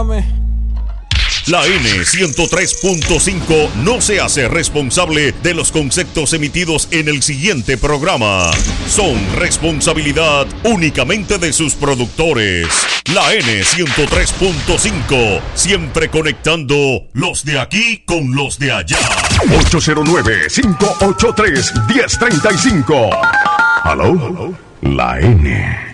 Óigame. La N103.5 no se hace responsable de los conceptos emitidos en el siguiente programa. Son responsabilidad únicamente de sus productores. La N103.5, siempre conectando los de aquí con los de allá. 809-583-1035. ¿Aló? La N.